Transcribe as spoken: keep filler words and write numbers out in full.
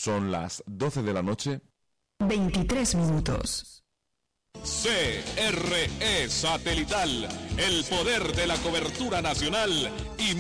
Son las doce de la noche. veintitrés minutos. C R E Satelital, el poder de la cobertura nacional y